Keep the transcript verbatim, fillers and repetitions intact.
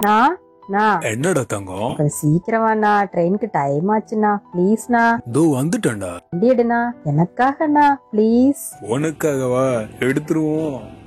நான் நான் என்னடா தங்கம், கொஞ்சம் சீக்கிரமாண்ணா, ட்ரெயினுக்கு டைம் ஆச்சுண்ணா. ப்ளீஸ்ண்ணா. தோ வந்துட்டேன்டா. வண்டி எடுண்ணா, எனக்காகண்ணா ப்ளீஸ். உனக்காகவா? எடுத்துருவோம்.